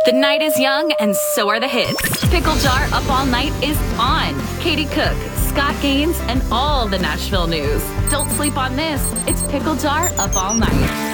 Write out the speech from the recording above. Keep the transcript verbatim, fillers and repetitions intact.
The night is young, and so are the hits. Pickle Jar Up All Night is on. Katie Cook, Scott Gaines, and all the Nashville news. Don't sleep on this. It's Pickle Jar Up All Night.